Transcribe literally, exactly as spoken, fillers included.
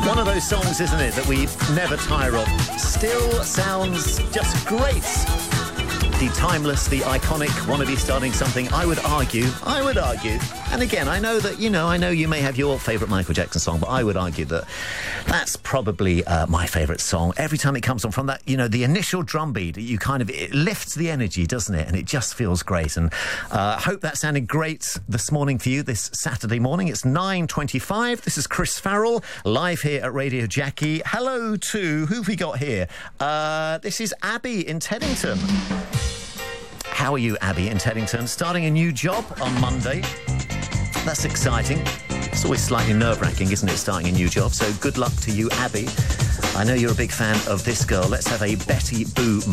One of those songs, isn't it, that we never tire of. Still sounds just great. The timeless, the iconic, wanna be starting something, I would argue, I would argue, and again, I know that, you know, I know you may have your favourite Michael Jackson song, but I would argue that that's probably uh, my favourite song. Every time it comes on from that, you know, the initial drum beat, you kind of, it lifts the energy, doesn't it? And it just feels great. And I uh, hope that sounded great this morning for you, this Saturday morning. It's nine twenty-five. This is Chris Farrell, live here at Radio Jackie. Hello to, who have we got here? Uh, this is Abby in Teddington. How are you, Abby in Teddington? Starting a new job on Monday. That's exciting. It's always slightly nerve-wracking, isn't it, starting a new job? So good luck to you, Abby. I know you're a big fan of this girl. Let's have a Betty Boo